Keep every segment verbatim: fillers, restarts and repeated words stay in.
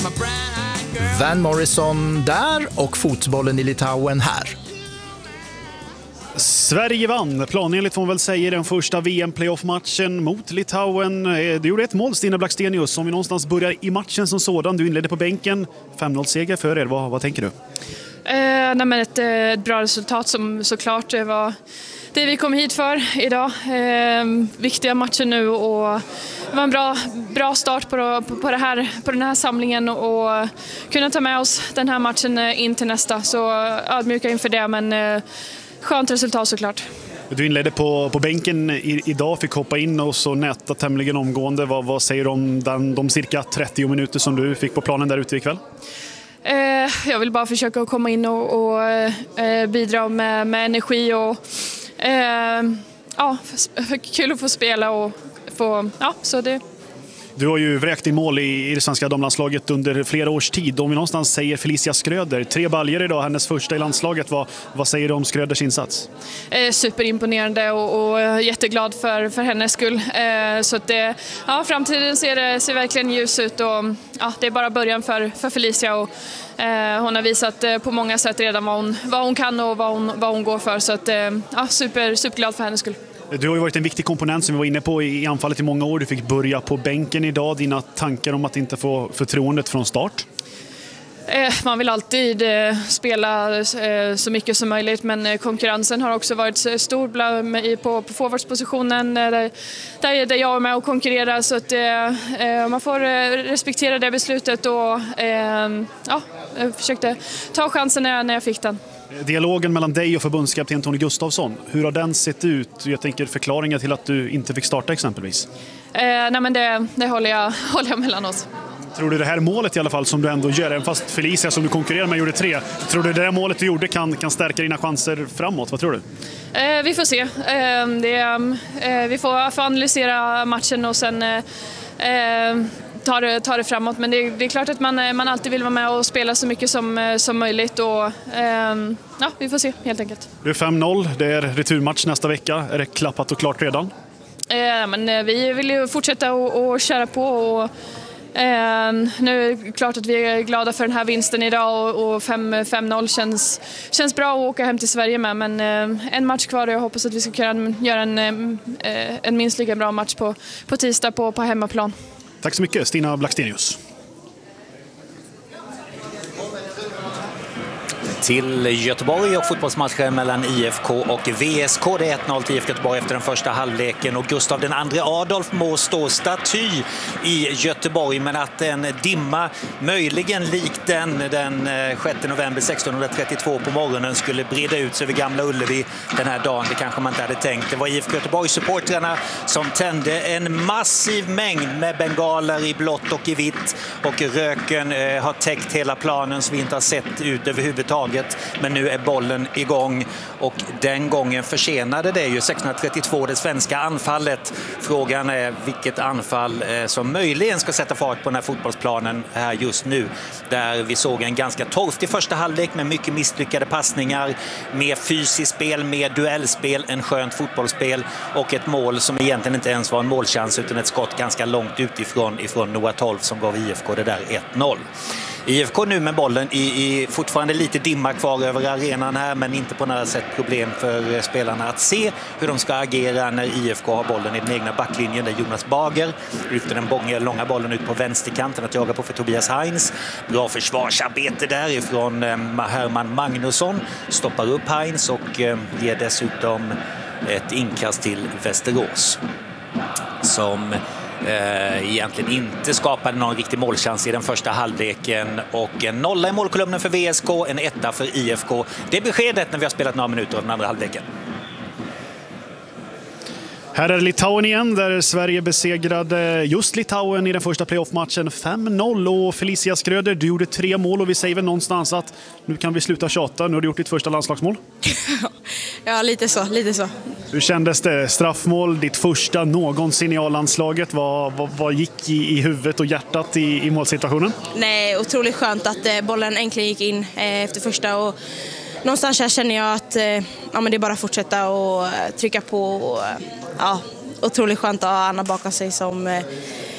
Van Morrison där och fotbollen i Litauen här. Sverige vann, planenligt får man väl säga, den första V M-playoff-matchen mot Litauen. Du gjorde ett mål, Stina Blackstenius, om vi någonstans börjar i matchen som sådan. Du inledde på bänken, fem noll-seger för er. Vad, vad tänker du? Eh, nej men ett, ett bra resultat som såklart det var det vi kom hit för idag. Eh, viktiga matcher nu och det var en bra, bra start på, på, på, det här, på den här samlingen och kunna ta med oss den här matchen in till nästa. Så ödmjuka inför det, men eh, skönt resultat såklart. Du inledde på, på bänken i, idag, fick hoppa in och så näta tämligen omgående. Vad, vad säger du om den, de cirka trettio minuter som du fick på planen där ute ikväll? Eh, jag vill bara försöka komma in och, och eh, bidra med, med energi och eh, ja, kul att få spela och få, ja, så det. Du har ju vräkt i mål i, i det svenska damlandslaget under flera års tid. Om vi någonstans säger Felicia Skröder, tre baljor idag, hennes första i landslaget. Vad, vad säger du om Skröders insats? Eh, superimponerande och, och jätteglad för, för hennes skull. Eh, så att det, ja, framtiden ser, ser verkligen ljus ut och ja, det är bara början för, för Felicia. Och, eh, hon har visat eh, på många sätt redan vad hon, vad hon kan och vad hon, vad hon går för. Så att, eh, ja, super, superglad för hennes skull. Du har ju varit en viktig komponent som vi var inne på i anfallet i många år. Du fick börja på bänken idag. Dina tankar om att inte få förtroendet från start? Eh, man vill alltid eh, spela eh, så mycket som möjligt, men eh, konkurrensen har också varit stor bland, i, på, på forwardspositionen eh, där, där, där jag är med och konkurrerar. Så att, eh, man får eh, respektera det beslutet och eh, ja, jag försökte ta chansen när jag, när jag fick den. Dialogen mellan dig och förbundskapten Tony Gustafsson, hur har den sett ut? Jag tänker förklaringar till att du inte fick starta exempelvis. Eh, nej men det, det håller, jag, håller jag mellan oss. Tror du det här målet i alla fall som du ändå gör, även fast Felicia som du konkurrerar med gjorde tre, tror du det här målet du gjorde kan, kan stärka dina chanser framåt? Vad tror du? Eh, vi får se. Eh, det, eh, vi får, får analysera matchen och sen eh, ta det, ta det framåt. Men det, det är klart att man, man alltid vill vara med och spela så mycket som, som möjligt. Och, eh, ja, vi får se helt enkelt. Det är fem noll, det är returmatch nästa vecka. Är det klappat och klart redan? Eh, men vi vill ju fortsätta och, och köra på. Och, eh, nu är det klart att vi är glada för den här vinsten idag och, och fem noll känns, känns bra att åka hem till Sverige med. Men eh, en match kvar och jag hoppas att vi ska kunna göra en, eh, en minst lika bra match på, på tisdag på, på hemmaplan. Tack så mycket, Stina Blackstenius. Till Göteborg och fotbollsmatchen mellan I F K och V S K. Det är ett noll till I F K Göteborg efter den första halvleken och Gustav den andra Adolf må stå staty i Göteborg, men att en dimma möjligen likt den den sjätte november sextonhundratrettiotvå på morgonen skulle breda ut sig över Gamla Ullevi den här dagen, det kanske man inte hade tänkt. Det var I F K Göteborg-supportrarna som tände en massiv mängd med bengaler i blått och i vitt och röken eh, har täckt hela planen så vi inte har sett ut överhuvudtaget. Men nu är bollen igång och den gången försenade det ju sextonhundratrettiotvå det svenska anfallet. Frågan är vilket anfall eh, som möjligen ska sätta fart på den här fotbollsplanen här just nu. Där vi såg en ganska torftig första halvlek med mycket misslyckade passningar, mer fysiskt spel, mer duellspel än skönt fotbollsspel och ett mål som egentligen inte ens var en målchans utan ett skott ganska långt utifrån ifrån Noah Tolf som gav I F K det där ett noll. I F K nu med bollen i, i fortfarande lite dimma kvar över arenan här, men inte på något sätt problem för spelarna att se hur de ska agera när I F K har bollen i den egna backlinjen där Jonas Bager lyfter den bånga, långa bollen ut på vänsterkanten att jaga på för Tobias Heinz. Bra försvarsarbete därifrån eh, Herman Magnusson stoppar upp Heinz och eh, ger dessutom ett inkast till Västerås som Eh, egentligen inte skapade någon riktig målchans i den första halvleken och en nolla i målkolumnen för V S K, en etta för I F K. Det är beskedet när vi har spelat några minuter av den andra halvleken. Här är Litauen igen där Sverige besegrade just Litauen i den första playoff-matchen fem noll och Felicia Skröder, du gjorde tre mål och vi säger väl någonstans att nu kan vi sluta tjata, nu har du gjort ditt första landslagsmål. Ja, lite så, lite så. Hur kändes det? Straffmål, ditt första någonsin i A-landslaget. Vad, vad, vad gick i, i huvudet och hjärtat i, i målsituationen? Nej, otroligt skönt att eh, bollen äntligen gick in eh, efter första och någonstans här känner jag att eh, ja, men det är bara att fortsätta och eh, trycka på och, eh, ja, otroligt skönt att ha Anna bakom sig som, eh,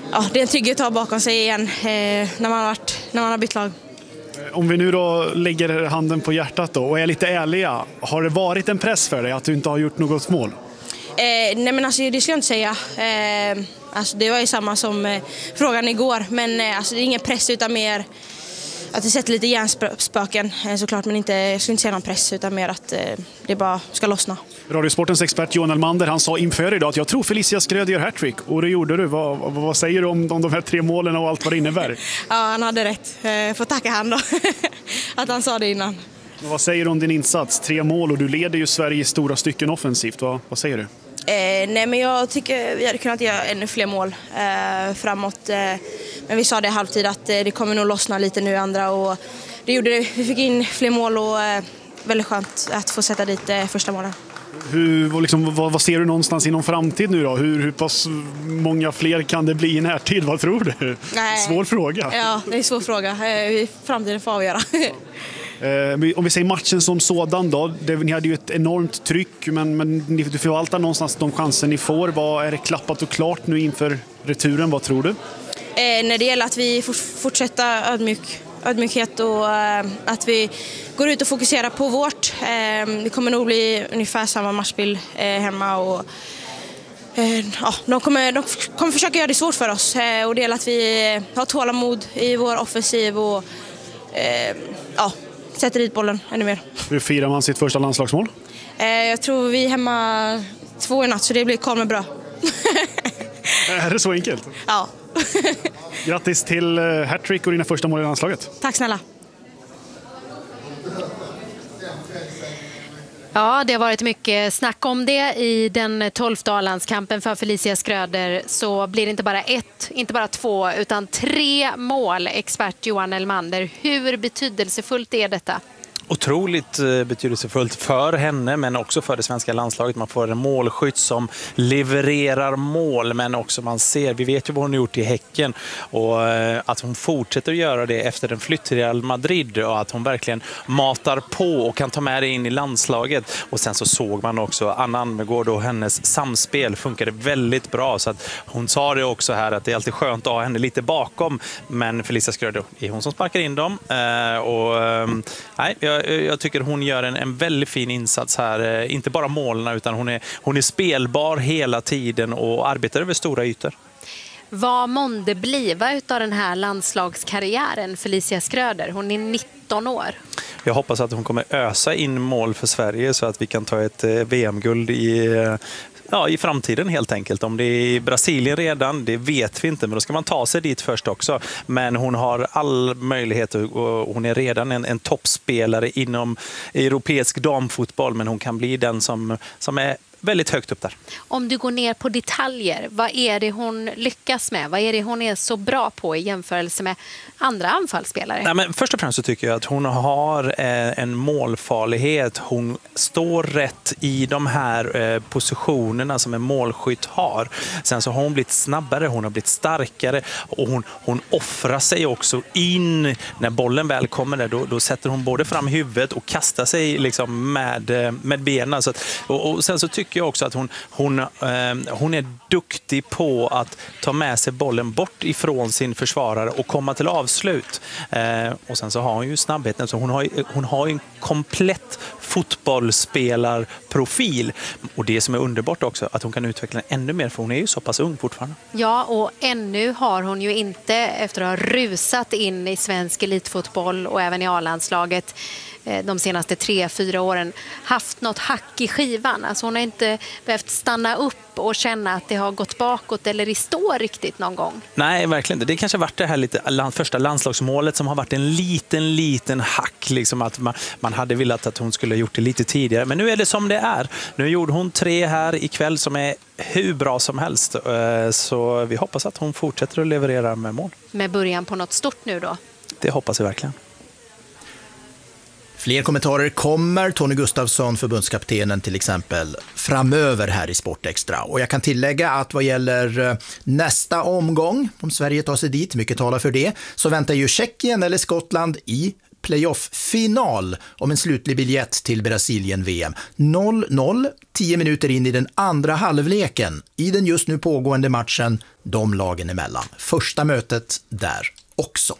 ja, det är en trygghet att ha bakom sig igen eh, när, man har varit, när man har bytt lag. Om vi nu då lägger handen på hjärtat då och är lite ärliga, har det varit en press för dig att du inte har gjort något mål? Eh, nej men alltså det ska jag inte säga. Eh, alltså det var ju samma som eh, frågan igår, men eh, alltså det är ingen press utan mer att det sätter lite hjärnspöken eh, såklart, men inte, jag skulle inte säga någon press utan mer att eh, det bara ska lossna. Radiosportens expert Johan Elmander, han sa inför idag att jag tror Felicia Skröder gör hattrick, och det gjorde du. Vad, vad, vad säger du om, om de här tre målen och allt vad det innebär? Ja, han hade rätt. Eh, får tacka han då att han sa det innan. Men vad säger du om din insats? Tre mål och du leder ju Sverige i stora stycken offensivt. Vad, vad säger du? Eh, nej men jag tycker vi hade kunnat göra ännu fler mål eh, framåt. Eh, men vi sa det i halvtid att eh, det kommer nog lossna lite nu andra, och det gjorde det. Vi fick in fler mål och eh, väldigt skönt att få sätta dit eh, första målen. Hur, liksom, vad, vad ser du någonstans inom framtid nu då? Hur, hur pass många fler kan det bli i närtid? Vad tror du? Nej. Svår fråga. Ja, det är en svår fråga. Eh, framtiden får avgöra. Om vi säger matchen som sådan då, det, ni hade ju ett enormt tryck, men, men ni förvaltar någonstans de chanser ni får. Vad är det klappat och klart nu inför returen? Vad tror du? Eh, när det gäller att vi fortsätter ödmjuk, ödmjukhet och eh, att vi går ut och fokuserar på vårt. Eh, det kommer nog bli ungefär samma matchbild eh, hemma, och eh, ja, de, kommer, de kommer försöka göra det svårt för oss, eh, och det gäller att vi har tålamod i vår offensiv och eh, ja, sätter dit bollen ännu mer. Hur firar man sitt första landslagsmål? Eh, jag tror vi är hemma två i natt, så det blir kall med bröd. Är det så enkelt? Ja. Grattis till hattrick och dina första mål i landslaget. Tack snälla. Ja, det har varit mycket snack om det i den tolfte A-landskampen för Felicia Skröder. Så blir det inte bara ett, inte bara två, utan tre mål, expert Johan Elmander. Hur betydelsefullt är detta? Otroligt betydelsefullt för henne, men också för det svenska landslaget. Man får en målskytt som levererar mål, men också man ser, vi vet ju vad hon har gjort i Häcken, och att hon fortsätter att göra det efter en flytt till Real Madrid, och att hon verkligen matar på och kan ta med det in i landslaget. Och sen så såg man också Anna Almegård och hennes samspel funkade väldigt bra, så att hon sa det också här att det är alltid skönt att ha henne lite bakom, men Felicia Skröder är hon som sparkar in dem, och nej, jag Jag tycker hon gör en, en väldigt fin insats här. Inte bara målen, utan hon är, hon är spelbar hela tiden och arbetar över stora ytor. Vad månde bliva utav den här landslagskarriären Felicia Skröder? Hon är nitton år. Jag hoppas att hon kommer ösa in mål för Sverige så att vi kan ta ett V M-guld i... Ja, i framtiden helt enkelt. Om det är i Brasilien redan, det vet vi inte, men då ska man ta sig dit först också. Men hon har all möjlighet och hon är redan en, en toppspelare inom europeisk damfotboll, men hon kan bli den som, som är väldigt högt upp där. Om du går ner på detaljer, vad är det hon lyckas med? Vad är det hon är så bra på i jämförelse med andra anfallsspelare? Nej, men först och främst så tycker jag att hon har en målfarlighet. Hon står rätt i de här positionerna som en målskytt har. Sen så har hon blivit snabbare, hon har blivit starkare, och hon, hon offrar sig också in när bollen väl kommer där. Då, då sätter hon både fram huvudet och kastar sig liksom med, med benen. Så att, och, och sen så tycker jag också att hon, hon, eh, hon är duktig på att ta med sig bollen bort ifrån sin försvarare och komma till avslut. Eh, och sen så har hon ju snabbheten. Så hon har, hon har en komplett fotbollsspelarprofil. Och det som är underbart också, att hon kan utveckla den ännu mer, för hon är ju så pass ung fortfarande. Ja, och ännu har hon ju inte, efter att ha rusat in i svensk elitfotboll och även i A-landslaget de senaste tre, fyra åren, haft något hack i skivan. Alltså hon har inte behövt stanna upp och känna att det har gått bakåt eller i stå riktigt någon gång. Nej, verkligen inte. Det kanske har varit det här lite, första landslagsmålet som har varit en liten, liten hack. Liksom att man, man hade velat att hon skulle ha gjort det lite tidigare. Men nu är det som det är. Nu gjorde hon tre här ikväll som är hur bra som helst. Så vi hoppas att hon fortsätter att leverera med mål. Med början på något stort nu då? Det hoppas vi verkligen. Fler kommentarer kommer. Tony Gustafsson, förbundskaptenen till exempel, framöver här i Sportextra. Och jag kan tillägga att vad gäller nästa omgång, om Sverige tar sig dit, mycket talar för det, så väntar ju Tjeckien eller Skottland i playoff-final om en slutlig biljett till Brasilien-V M. noll noll, tio minuter in i den andra halvleken i den just nu pågående matchen de lagen emellan. Första mötet där också.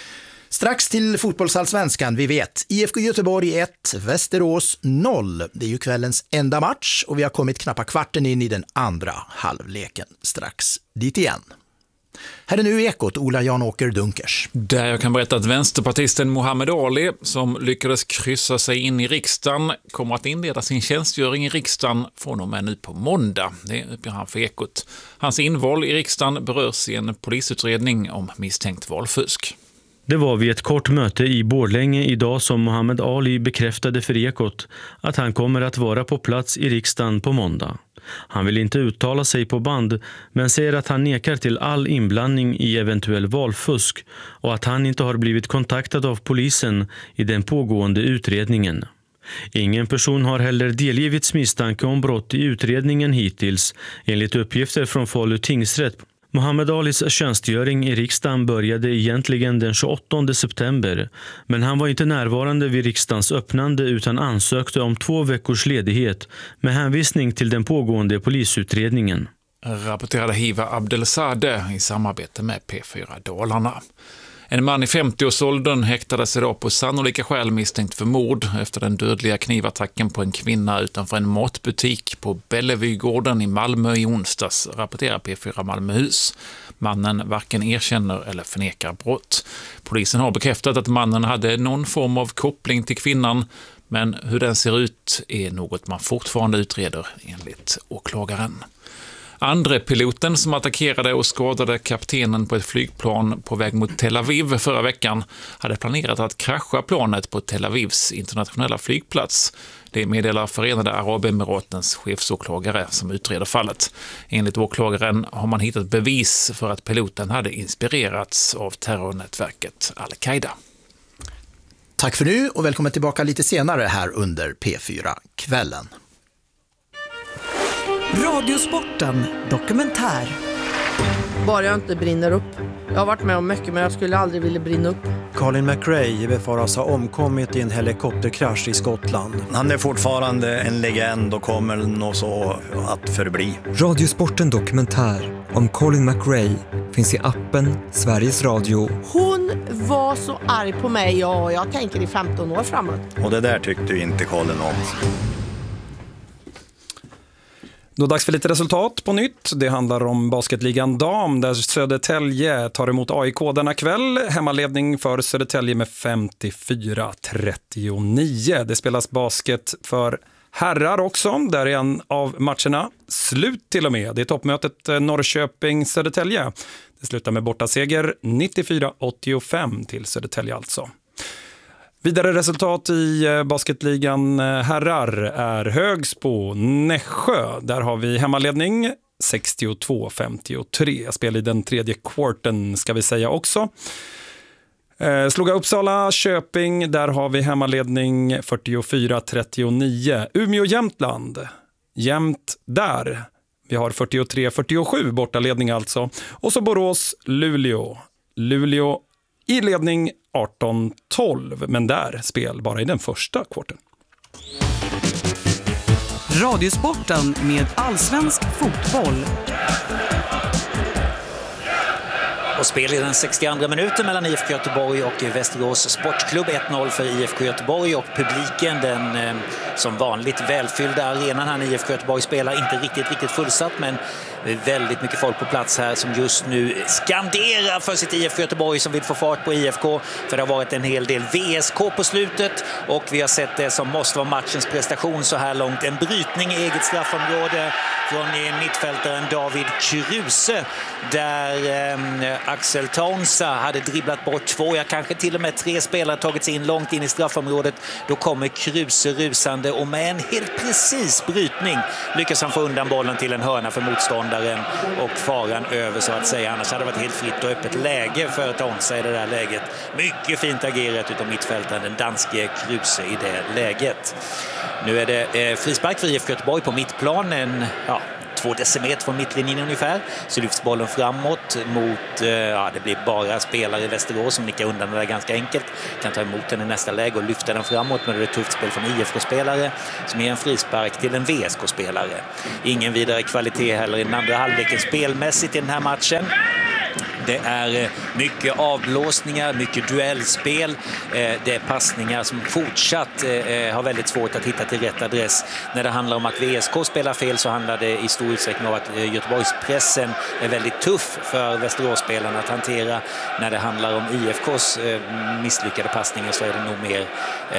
Strax till fotbollsallsvenskan, vi vet. I F K Göteborg ett, Västerås noll. Det är ju kvällens enda match och vi har kommit knappt kvarten in i den andra halvleken. Strax dit igen. Här är nu Ekot, Ola Jan-Åker Dunkers. Där jag kan berätta att vänsterpartisten Muhammed Ali, som lyckades kryssa sig in i riksdagen, kommer att inleda sin tjänstgöring i riksdagen från och med nu på måndag. Det uppger han för Ekot. Hans inval i riksdagen berörs i en polisutredning om misstänkt valfusk. Det var vid ett kort möte i Borlänge idag som Muhammed Ali bekräftade för Ekot att han kommer att vara på plats i riksdagen på måndag. Han vill inte uttala sig på band, men säger att han nekar till all inblandning i eventuell valfusk och att han inte har blivit kontaktad av polisen i den pågående utredningen. Ingen person har heller delgivits misstanke om brott i utredningen hittills, enligt uppgifter från Falu tingsrätt. Muhammed Alis tjänstgöring i riksdagen började egentligen den tjugoåttonde september, men han var inte närvarande vid riksdagens öppnande utan ansökte om två veckors ledighet med hänvisning till den pågående polisutredningen. Rapporterade Hiva Abdelzade i samarbete med P fyra Dalarna. En man i femtioårsåldern häktades idag på sannolika skäl misstänkt för mord efter den dödliga knivattacken på en kvinna utanför en matbutik på Bellevygården i Malmö i onsdags, rapporterar P fyra Malmöhus. Mannen varken erkänner eller förnekar brott. Polisen har bekräftat att mannen hade någon form av koppling till kvinnan, men hur den ser ut är något man fortfarande utreder enligt åklagaren. Andre piloten som attackerade och skadade kaptenen på ett flygplan på väg mot Tel Aviv förra veckan hade planerat att krascha planet på Tel Avivs internationella flygplats. Det meddelar Förenade Arabemiratens chefsåklagare som utreder fallet. Enligt åklagaren har man hittat bevis för att piloten hade inspirerats av terrornätverket Al-Qaida. Tack för nu och välkommen tillbaka lite senare här under P fyra-kvällen. Radiosporten dokumentär. Bara jag inte brinner upp. Jag har varit med om mycket, men jag skulle aldrig vilja brinna upp. Colin McRae befaras ha omkommit i en helikopterkrasch i Skottland. Han är fortfarande en legend och kommer nog så att förbli. Radiosporten dokumentär om Colin McRae finns i appen Sveriges Radio. Hon var så arg på mig och jag tänker i femton år framåt. Och det där tyckte ju inte Colin om. Då dags för lite resultat på nytt. Det handlar om basketligan dam där Södertälje tar emot A I K denna kväll. Hemmaledning för Södertälje med femtiofyra trettionio. Det spelas basket för herrar också. Där är en av matcherna slut till och med. Det är toppmötet Norrköping-Södertälje. Det slutar med bortaseger nittiofyra åttiofem till Södertälje alltså. Vidare resultat i basketligan herrar är Högsbo Nässjö. Där har vi hemmaledning sextiotvå femtiotre. Spel i den tredje kvarten ska vi säga också. Eh, Sloga Uppsala Köping, där har vi hemmaledning fyrtiofyra trettionio. Umeå Jämtland, jämnt där. Vi har fyrtiotre fyrtiosju bortaledning alltså. Och så Borås Luleå. Luleå i ledning arton tolv, men där spel bara i den första kvarten. Radiosporten med allsvensk fotboll. Och spel i den sextioandra minuten mellan I F K Göteborg och Västerås Sportklubb. ett noll för I F K Göteborg och publiken, den eh, som vanligt välfyllda arenan här i I F K Göteborg spelar inte riktigt, riktigt fullsatt, men det är väldigt mycket folk på plats här som just nu skanderar för sitt I F K Göteborg som vill få fart på I F K, för det har varit en hel del V S K på slutet och vi har sett det som måste vara matchens prestation så här långt. En brytning i eget straffområde från mittfältaren David Kruse där eh, Axel Tonsa hade dribblat bort två, ja kanske till och med tre spelare tagit sig in långt in i straffområdet. Då kommer Kruse rusande och med en helt precis brytning lyckas han få undan bollen till en hörna för motståndaren och faran över så att säga. Annars hade det varit helt fritt och öppet läge för Tonsa i det där läget. Mycket fint agerat utav mittfältaren, den danske Kruse i det läget. Nu är det eh, frispark för I F K Göteborg på mittplanen. Ja, två decimeter från mittlinjen ungefär. Så lyfts bollen framåt mot, ja det blir bara spelare i Västerås som nickar undan det där ganska enkelt. Kan ta emot den i nästa läge och lyfta den framåt, men det är ett tufft spel från I F K-spelare som ger en frispark till en V S K-spelare. Ingen vidare kvalitet heller i den andra halvleken spelmässigt i den här matchen. Det är mycket avblåsningar, mycket duellspel. Det är passningar som fortsatt har väldigt svårt att hitta till rätt adress. När det handlar om att V S K spelar fel så handlar det i stor utsträckning om att Göteborgspressen är väldigt tuff för Västeråsspelarna att hantera. När det handlar om I F K:s misslyckade passningar så är det nog mer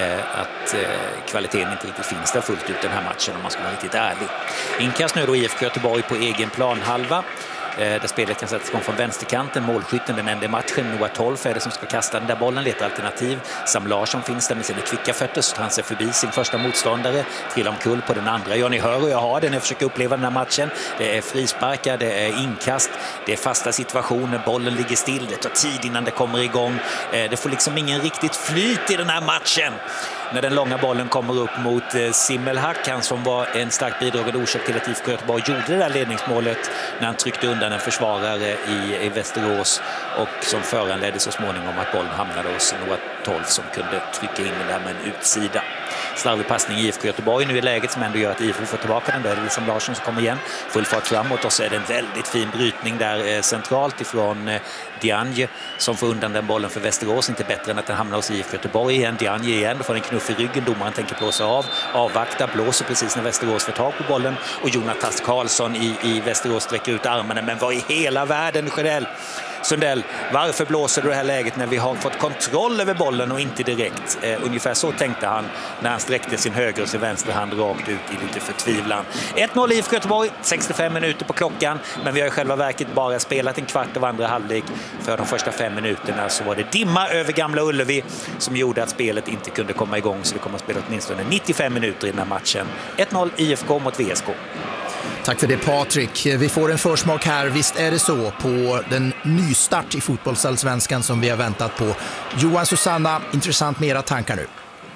att kvaliteten inte riktigt finns där fullt ut den här matchen om man ska vara riktigt ärlig. Inkast nu då I F K Göteborg på egen planhalva. Där spelet kan sättas igång från vänsterkanten. Målskytten, den enda matchen. Noah Tolf är det som ska kasta den där bollen. Letar alternativ. Sam Larsson finns där med sina kvicka fötter. Så tar han sig förbi sin första motståndare. Trillar omkull på den andra. Ja, ni hör och jag har den. Jag försöker uppleva den här matchen. Det är frisparkar, det är inkast. Det är fasta situationer. Bollen ligger still. Det tar tid innan det kommer igång. Det får liksom ingen riktigt flyt i den här matchen. När den långa bollen kommer upp mot Simmelhack, han som var en starkt bidragande orsak till att I F K Göteborg gjorde det där ledningsmålet när han tryckte undan en försvarare i, i Västerås och som föranledde så småningom att bollen hamnade hos Noah Tolf som kunde trycka in den där med en utsida. Slarvig passning i I F K Göteborg nu i läget som ändå gör att I F K får tillbaka den. Där är det Sam Larsson som kommer igen. Full fart framåt och så är det en väldigt fin brytning där eh, centralt ifrån eh, Diagne som får undan den bollen för Västerås. Inte bättre än att den hamnar hos I F K Göteborg igen. Diagne igen, då får en knuff i ryggen. Domaren tänker blåsa av. Avvakta, blåser precis när Västerås får tag på bollen. Och Jonatas Karlsson i, i Västerås sträcker ut armarna. Men vad i hela världen, Sjödell? Sundell, varför blåser du det här läget när vi har fått kontroll över bollen och inte direkt? Eh, ungefär så tänkte han när han sträckte sin höger och sin vänster hand rakt ut i lite förtvivlan. ett noll I F K Göteborg, sextiofem minuter på klockan, men vi har i själva verket bara spelat en kvart av andra halvlek. För de första fem minuterna så var det dimma över Gamla Ullevi som gjorde att spelet inte kunde komma igång, så vi kommer att spela åtminstone nittiofem minuter i den här matchen. ett noll I F K mot V S K. Tack för det, Patrik. Vi får en försmak här, visst är det så, på den nystart i fotbollsallsvenskan som vi har väntat på. Johan, Susanna, intressant med era tankar nu.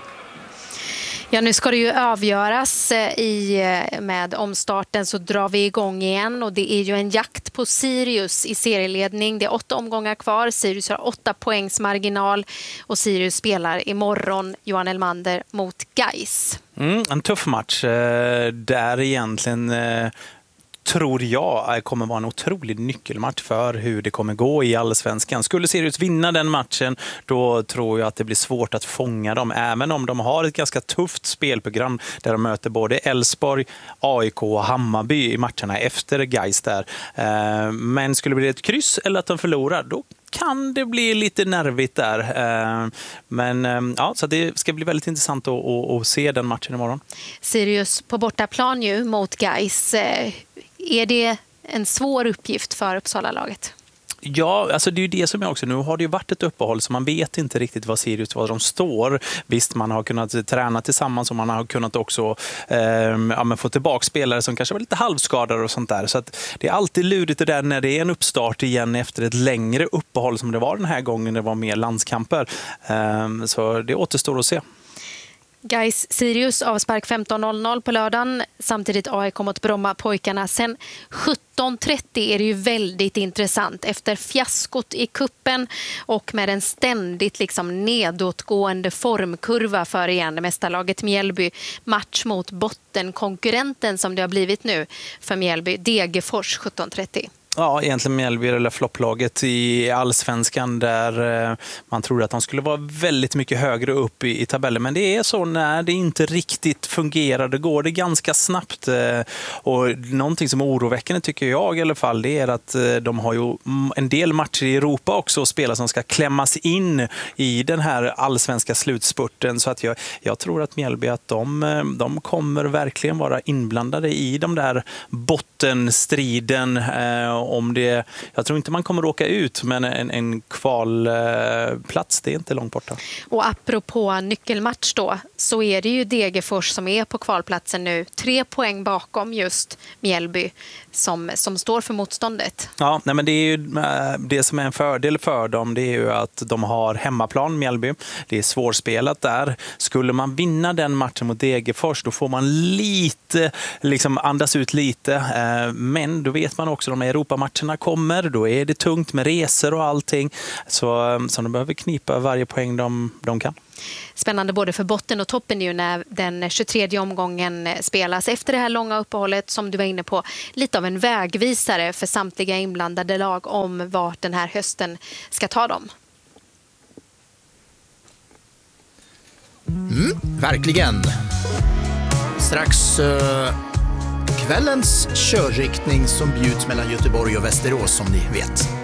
Ja, nu ska det ju avgöras i, med omstarten så drar vi igång igen och det är ju en jakt på Sirius i serieledning. Det är åtta omgångar kvar, Sirius har åtta poängs marginal och Sirius spelar imorgon, Johan Elmander, mot Gais. Mm, en tuff match eh, där egentligen eh, tror jag kommer vara en otrolig nyckelmatch för hur det kommer gå i Allsvenskan. Skulle Sirius vinna den matchen, då tror jag att det blir svårt att fånga dem, även om de har ett ganska tufft spelprogram där de möter både Elfsborg, A I K och Hammarby i matcherna efter Gais där. Eh, men skulle det bli ett kryss eller att de förlorar, då kan det bli lite nervigt där. Men ja, så det ska bli väldigt intressant att, att, att se den matchen imorgon. Sirius på bortaplan ju mot Gais. Är det en svår uppgift för Uppsala-laget? Ja, alltså det är ju det som jag också, nu har det ju varit ett uppehåll så man vet inte riktigt vad Sirius, vad de står. Visst, man har kunnat träna tillsammans och man har kunnat också eh, ja, men få tillbaka spelare som kanske var lite halvskadade och sånt där. Så att det är alltid lurigt det där när det är en uppstart igen efter ett längre uppehåll som det var den här gången, det var mer landskamper. Eh, så det återstår att se. Gais Sirius avspark femton noll noll på lördagen. Samtidigt A I K mot Bromma pojkarna. Sen sjutton trettio är det ju väldigt intressant efter fiaskot i kuppen och med en ständigt liksom nedåtgående formkurva för igen mästarlaget Mjällby. Match mot bottenkonkurrenten som det har blivit nu för Mjällby, Degerfors sjutton trettio. Ja, egentligen Mjällby eller flopplaget i Allsvenskan där eh, man trodde att de skulle vara väldigt mycket högre upp i, i tabellen. Men det är så när det inte riktigt fungerar, det går det ganska snabbt. Eh, och någonting som är oroväckande tycker jag i alla fall, det är att eh, de har ju en del matcher i Europa också att spela som ska klämmas in i den här allsvenska slutspurten. Så att jag, jag tror att Mjällby att de, de kommer verkligen vara inblandade i de där bottenstriden. Eh, om det, jag tror inte man kommer åka ut, men en, en kvalplats, det är inte långt borta. Och apropå nyckelmatch då, så är det ju Degerfors som är på kvalplatsen nu. Tre poäng bakom just Mjällby som, som står för motståndet. Ja, nej, men det är ju det som är en fördel för dem, det är ju att de har hemmaplan Mjällby. Det är svårspelat där. Skulle man vinna den matchen mot Degerfors, då får man lite, liksom andas ut lite. Men då vet man också att de Europamatcherna kommer, då är det tungt med resor och allting. Så, så de behöver knipa varje poäng de, de kan. Spännande både för botten och toppen nu när den tjugotredje omgången spelas efter det här långa uppehållet, som du var inne på, lite av en vägvisare för samtliga inblandade lag om vart den här hösten ska ta dem. Mm, verkligen. Strax uh, kvällens körriktning som bjuds mellan Göteborg och Västerås, som ni vet.